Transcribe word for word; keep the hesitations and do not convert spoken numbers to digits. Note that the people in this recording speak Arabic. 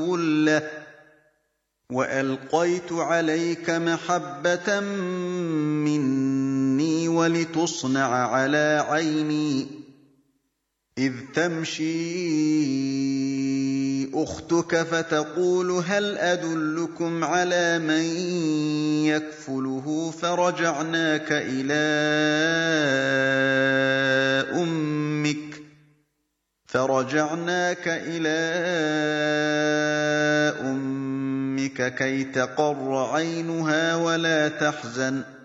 له وألقيت عليك محبة مني ولتصنع على عيني إذ تمشي أختك فتقول هل أدلكم على من يكفله فرجعناك إلى أمك فرجعناك إلى أمك كي تقر عينها ولا تحزن